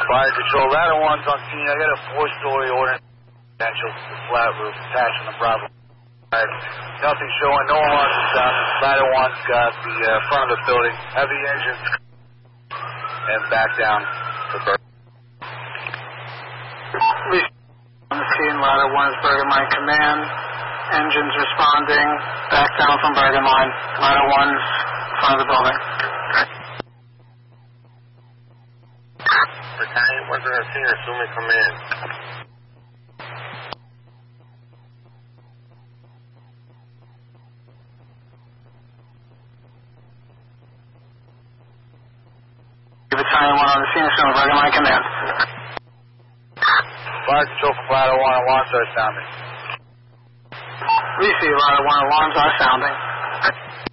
Fire Control, Ladder 1's on scene. I got a 4-story order. Potential flat roof attached on the Bravo. Nothing showing, no alarms is down. Ladder 1's got the front of the building, heavy engines, and back down to Bergen. On the scene, Ladder 1's Bergen Line Command. Engines responding, back down from Bergen Line. Ladder 1's front of the building. Battalion 1's on scene, assuming command. Battalion 1 on the scene, assuming Bergen Line Command. Fire Control from Ladder 1, alarms are sounding. Receive, Ladder 1, alarms are sounding.